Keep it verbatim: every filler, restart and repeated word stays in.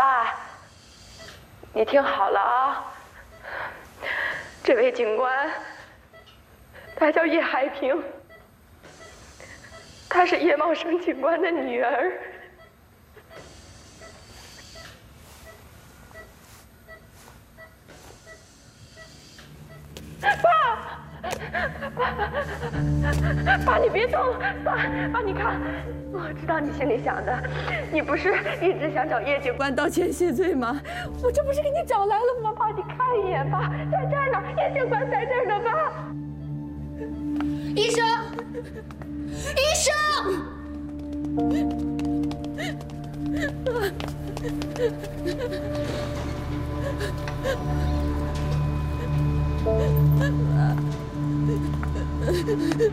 爸，你听好了啊，这位警官，她叫叶海平，她是叶茂生警官的女儿。爸，爸，爸，你别动，爸，爸，你看，我知道你心里想的，你不是一直想找叶警官道歉谢罪吗？我这不是给你找来了吗？爸，你看一眼，爸，在这儿呢，叶警官在这儿呢，爸。 医生，